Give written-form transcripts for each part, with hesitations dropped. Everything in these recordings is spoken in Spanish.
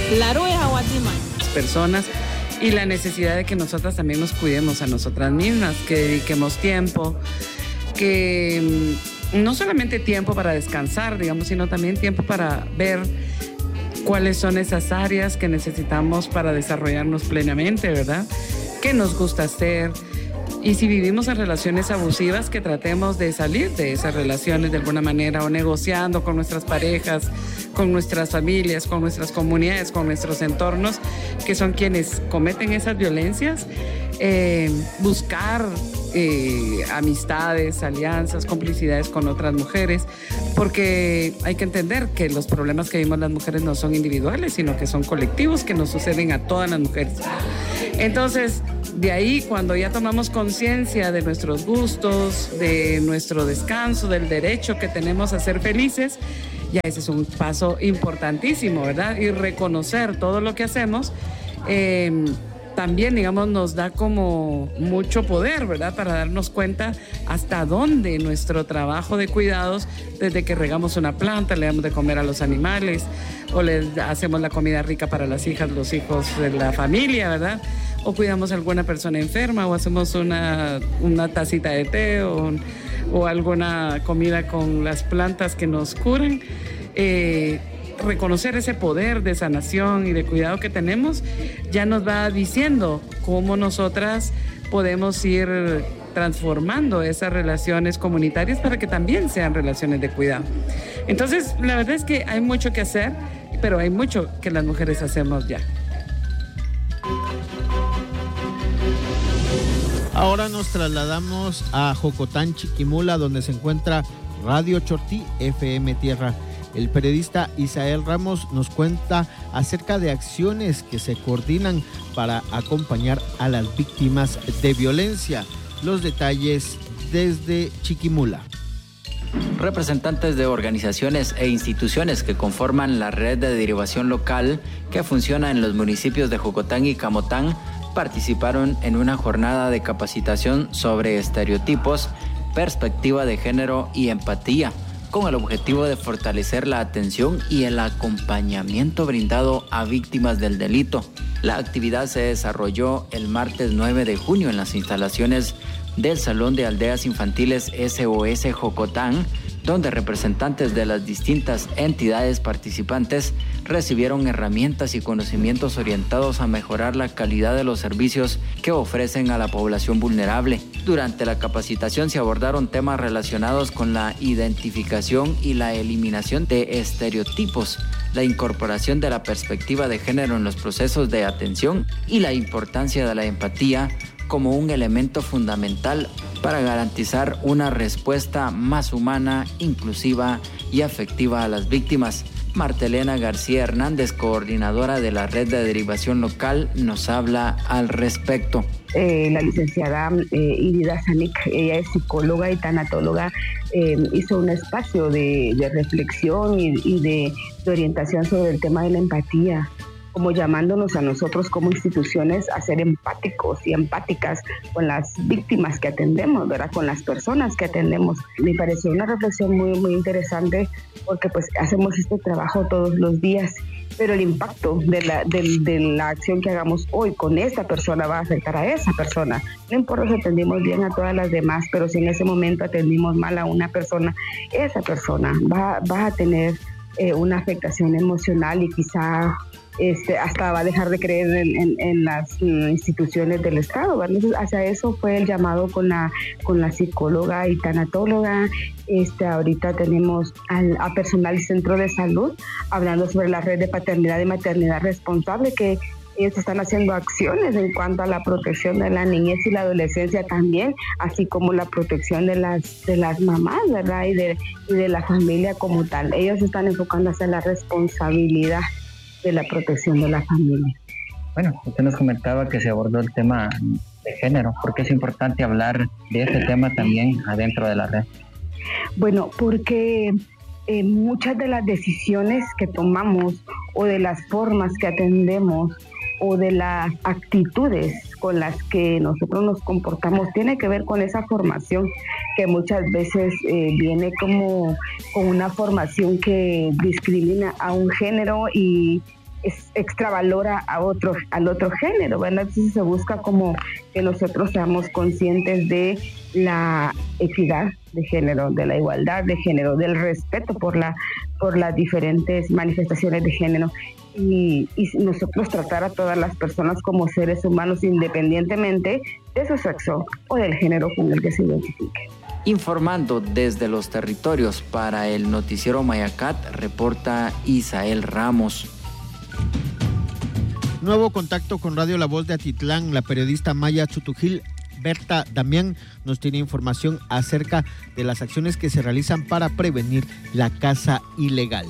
Personas y la necesidad de que nosotras también nos cuidemos a nosotras mismas, que dediquemos tiempo, que no solamente tiempo para descansar, digamos, sino también tiempo para ver cuáles son esas áreas que necesitamos para desarrollarnos plenamente, ¿verdad? ¿Qué nos gusta hacer? Y si vivimos en relaciones abusivas, que tratemos de salir de esas relaciones de alguna manera, o negociando con nuestras parejas, con nuestras familias, con nuestras comunidades, con nuestros entornos, que son quienes cometen esas violencias. Buscar amistades, alianzas, complicidades con otras mujeres, porque hay que entender que los problemas que vivimos las mujeres no son individuales, sino que son colectivos, que nos suceden a todas las mujeres. Entonces, de ahí, cuando ya tomamos conciencia de nuestros gustos, de nuestro descanso, del derecho que tenemos a ser felices, ya ese es un paso importantísimo, ¿verdad? Y reconocer todo lo que hacemos, también, digamos, nos da como mucho poder, ¿verdad? Para darnos cuenta hasta dónde nuestro trabajo de cuidados, desde que regamos una planta, le damos de comer a los animales, o le hacemos la comida rica para las hijas, los hijos de la familia, ¿verdad? O cuidamos a alguna persona enferma, o hacemos una tacita de té, o alguna comida con las plantas que nos curan. Reconocer ese poder de sanación y de cuidado que tenemos ya nos va diciendo cómo nosotras podemos ir transformando esas relaciones comunitarias para que también sean relaciones de cuidado. Entonces, la verdad es que hay mucho que hacer, pero hay mucho que las mujeres hacemos ya. Ahora nos trasladamos a Jocotán, Chiquimula, donde se encuentra Radio Chortí, FM Tierra. El periodista Isael Ramos nos cuenta acerca de acciones que se coordinan para acompañar a las víctimas de violencia. Los detalles desde Chiquimula. Representantes de organizaciones e instituciones que conforman la red de derivación local que funciona en los municipios de Jocotán y Camotán participaron en una jornada de capacitación sobre estereotipos, perspectiva de género y empatía, con el objetivo de fortalecer la atención y el acompañamiento brindado a víctimas del delito. La actividad se desarrolló el martes 9 de junio en las instalaciones del Salón de Aldeas Infantiles SOS Jocotán, donde representantes de las distintas entidades participantes recibieron herramientas y conocimientos orientados a mejorar la calidad de los servicios que ofrecen a la población vulnerable. Durante la capacitación se abordaron temas relacionados con la identificación y la eliminación de estereotipos, la incorporación de la perspectiva de género en los procesos de atención y la importancia de la empatía como un elemento fundamental para garantizar una respuesta más humana, inclusiva y afectiva a las víctimas. Martelena García Hernández, coordinadora de la red de derivación local, nos habla al respecto. La licenciada Irida Zanik, ella es psicóloga y tanatóloga, hizo un espacio de reflexión y de orientación sobre el tema de la empatía, como llamándonos a nosotros como instituciones a ser empáticos y empáticas con las víctimas que atendemos, ¿verdad? Con las personas que atendemos. Me pareció una reflexión muy, muy interesante porque pues hacemos este trabajo todos los días, pero el impacto de la acción que hagamos hoy con esta persona va a afectar a esa persona. No importa si atendimos bien a todas las demás, pero si en ese momento atendimos mal a una persona, esa persona va a tener una afectación emocional y quizá hasta va a dejar de creer en las instituciones del Estado, ¿verdad? Entonces, hacia eso fue el llamado con la psicóloga y tanatóloga. Ahorita tenemos a personal del centro de salud hablando sobre la red de paternidad y maternidad responsable, que ellos están haciendo acciones en cuanto a la protección de la niñez y la adolescencia también, así como la protección de las mamás, ¿verdad? Y de la familia como tal. Ellos están enfocando hacia la responsabilidad de la protección de la familia. Bueno, usted nos comentaba que se abordó el tema de género. ¿Por qué es importante hablar de este tema también adentro de la red? Bueno, porque muchas de las decisiones que tomamos o de las formas que atendemos o de las actitudes con las que nosotros nos comportamos tiene que ver con esa formación que muchas veces viene como con una formación que discrimina a un género y extravalora al otro género, ¿verdad? Entonces se busca como que nosotros seamos conscientes de la equidad de género, de la igualdad de género, del respeto por las diferentes manifestaciones de género y nosotros tratar a todas las personas como seres humanos independientemente de su sexo o del género con el que se identifique. Informando desde los territorios para el noticiero Mayacat, reporta Isael Ramos. Nuevo contacto con Radio La Voz de Atitlán. La periodista Maya Chutujil Berta Damián nos tiene información acerca de las acciones que se realizan para prevenir la caza ilegal.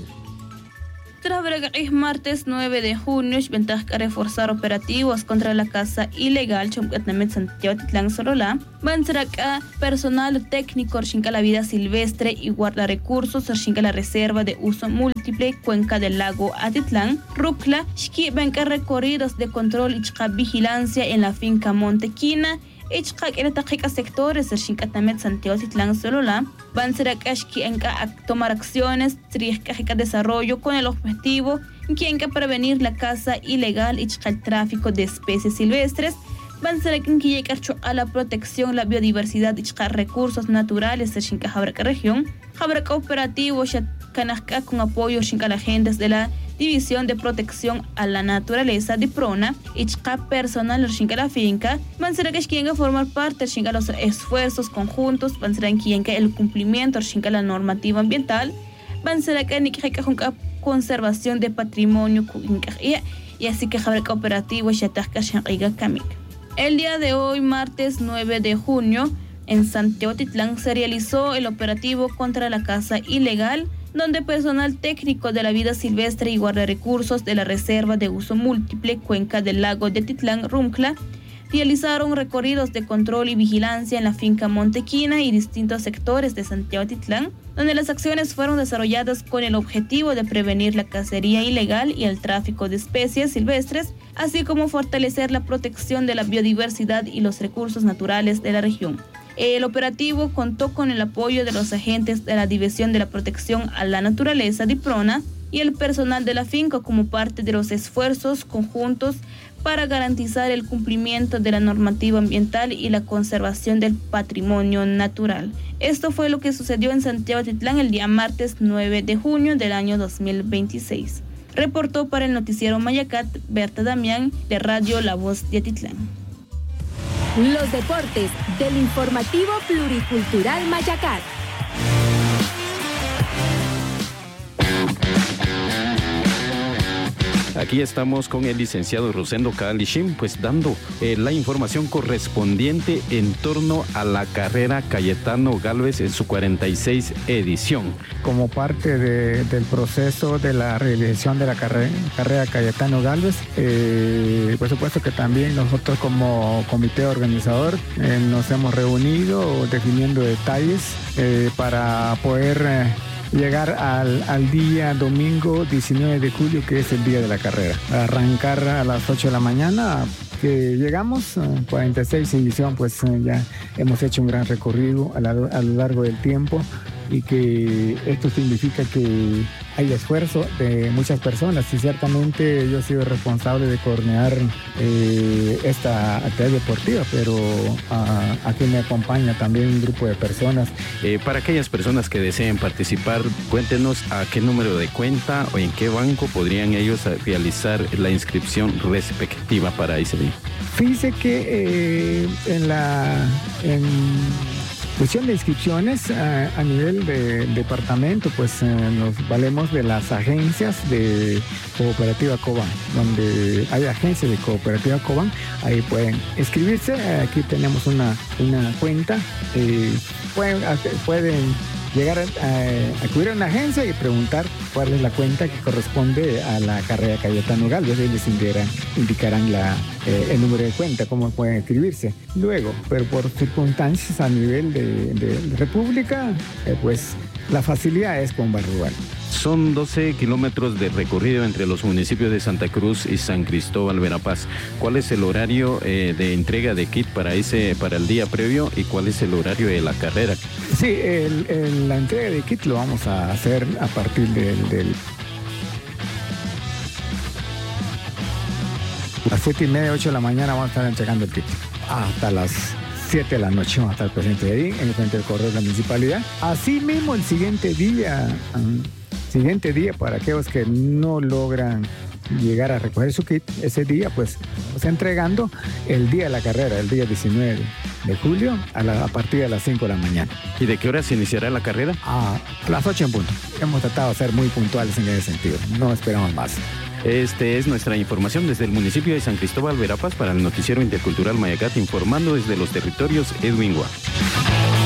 Es martes 9 de junio, ventaja a reforzar operativos contra la caza ilegal, Chumcatnamet Santiago Titlán Sorola, van a personal técnico Xinca la vida silvestre y guarda recursos Xinca la reserva de uso múltiple Cuenca del lago Atitlán, Rucla, Xki banca recorridos de control y vigilancia en la finca Montequina, sectores del Xincatamет Santiago Titlán Solola van a tomar acciones de desarrollo con el objetivo de prevenir la caza ilegal y el tráfico de especies silvestres, van a la protección la biodiversidad y recursos naturales de Xinca región, Jabraca operativo con apoyo a las agentes de la División de Protección a la Naturaleza de Prona y personal de la finca, van a formar parte de los esfuerzos conjuntos, van a el cumplimiento de la normativa ambiental, van a conservación de patrimonio y así que habrá cooperativo El día de hoy, martes 9 de junio, en Santiago Titlán se realizó el operativo contra la caza ilegal, donde personal técnico de la vida silvestre y guardarrecursos de la Reserva de Uso Múltiple Cuenca del Lago de Titlán, Rumcla, realizaron recorridos de control y vigilancia en la finca Montequina y distintos sectores de Santiago Titlán, donde las acciones fueron desarrolladas con el objetivo de prevenir la cacería ilegal y el tráfico de especies silvestres, así como fortalecer la protección de la biodiversidad y los recursos naturales de la región. El operativo contó con el apoyo de los agentes de la División de la Protección a la Naturaleza de Prona y el personal de la finca como parte de los esfuerzos conjuntos para garantizar el cumplimiento de la normativa ambiental y la conservación del patrimonio natural. Esto fue lo que sucedió en Santiago Titlán el día martes 9 de junio del año 2026. Reportó para el noticiero Mayacat Berta Damián de Radio La Voz de Atitlán. Los deportes del informativo pluricultural Mayacat. Aquí estamos con el licenciado Rosendo Kalishim, pues dando la información correspondiente en torno a la carrera Cayetano Gálvez en su 46 edición. Como parte del proceso de la realización de la carrera Cayetano Gálvez, por supuesto que también nosotros como comité organizador nos hemos reunido definiendo detalles para poder llegar al día domingo 19 de julio, que es el día de la carrera. Arrancar a las 8 de la mañana, que llegamos, 46 edición, pues ya hemos hecho un gran recorrido a lo largo del tiempo, y que esto significa que hay esfuerzo de muchas personas, y ciertamente yo he sido responsable de coordinar esta actividad deportiva, pero aquí me acompaña también un grupo de personas. Para aquellas personas que deseen participar, cuéntenos a qué número de cuenta o en qué banco podrían ellos realizar la inscripción respectiva para ese día. Fíjese que en cuestión de inscripciones a nivel de departamento, pues nos valemos de las agencias de Cooperativa Cobán. Donde hay agencias de Cooperativa Cobán, ahí pueden inscribirse. Aquí tenemos una cuenta. Pueden llegar a acudir a una agencia y preguntar cuál es la cuenta que corresponde a la carrera Cayetano Gálvez. Ellos indicarán el número de cuenta, cómo pueden inscribirse. Luego, pero por circunstancias a nivel de República, pues la facilidad es con Barrual. Son 12 kilómetros de recorrido entre los municipios de Santa Cruz y San Cristóbal Verapaz. ¿Cuál es el horario de entrega de kit para el día previo, y cuál es el horario de la carrera? Sí, la entrega de kit lo vamos a hacer a partir del A las 7:30, 8 de la mañana vamos a estar entregando el kit. Hasta las 7 de la noche vamos a estar presentes ahí, en el frente del correo de la municipalidad. Así mismo el siguiente día para aquellos que no logran llegar a recoger su kit, ese día pues estamos entregando el día de la carrera, el día 19 de julio a partir de las 5 de la mañana. ¿Y de qué hora se iniciará la carrera? A las 8 en punto. Hemos tratado de ser muy puntuales en ese sentido, no esperamos más. Esta es nuestra información desde el municipio de San Cristóbal Verapaz para el noticiero intercultural Mayacat, informando desde los territorios Edwin Gua.